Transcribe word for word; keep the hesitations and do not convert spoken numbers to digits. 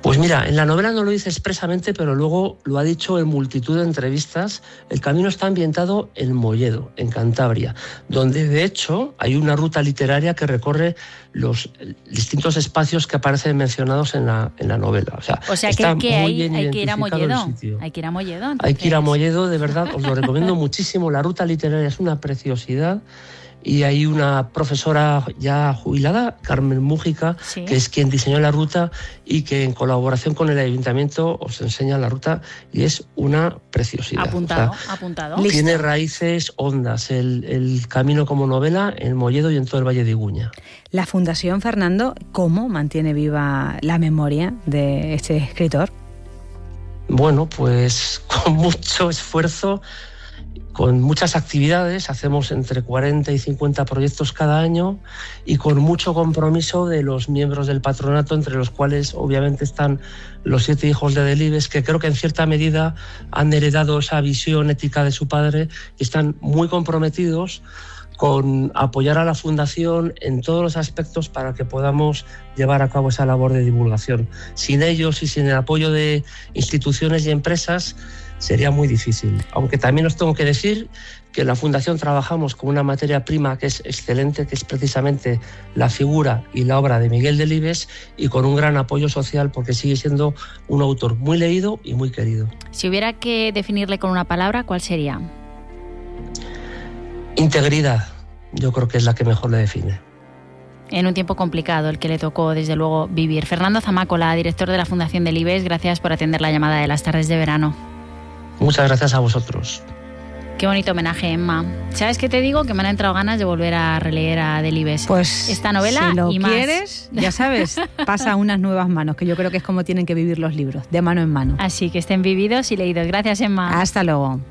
Pues mira, en la novela no lo dice expresamente, pero luego lo ha dicho en multitud de entrevistas. El camino está ambientado en Molledo, en Cantabria, donde de hecho hay una ruta literaria que recorre los distintos espacios que aparecen mencionados en la, en la novela. O sea, o sea está que, que muy hay, bien hay que ir a Molledo. Hay que ir a Molledo. Entonces... Hay que ir a Molledo, de verdad, os lo recomiendo muchísimo. La ruta literaria es una preciosidad. Y hay una profesora ya jubilada, Carmen Mújica, sí. que es quien diseñó la ruta y que en colaboración con el ayuntamiento os enseña la ruta y es una preciosidad. Apuntado, o sea, apuntado. Tiene raíces hondas el, el camino como novela en Molledo y en todo el Valle de Iguña. La Fundación, Fernando, ¿cómo mantiene viva la memoria de este escritor? Bueno, pues con mucho esfuerzo, con muchas actividades, hacemos entre cuarenta y cincuenta proyectos cada año y con mucho compromiso de los miembros del patronato, entre los cuales obviamente están los siete hijos de Delibes, que creo que en cierta medida han heredado esa visión ética de su padre y están muy comprometidos con apoyar a la Fundación en todos los aspectos para que podamos llevar a cabo esa labor de divulgación. Sin ellos y sin el apoyo de instituciones y empresas sería muy difícil. Aunque también os tengo que decir que en la Fundación trabajamos con una materia prima que es excelente, que es precisamente la figura y la obra de Miguel Delibes, y con un gran apoyo social porque sigue siendo un autor muy leído y muy querido. Si hubiera que definirle con una palabra, ¿cuál sería? Integridad, yo creo que es la que mejor le define. En un tiempo complicado, el que le tocó, desde luego, vivir. Fernando Zamácola, director de la Fundación Delibes, gracias por atender la llamada de las tardes de verano. Muchas gracias a vosotros. Qué bonito homenaje, Emma. ¿Sabes qué te digo? Que me han entrado ganas de volver a releer a Delibes. Pues esta novela si lo y más. quieres, ya sabes, pasa a unas nuevas manos, que yo creo que es como tienen que vivir los libros, de mano en mano. Así que estén vividos y leídos. Gracias, Emma. Hasta luego.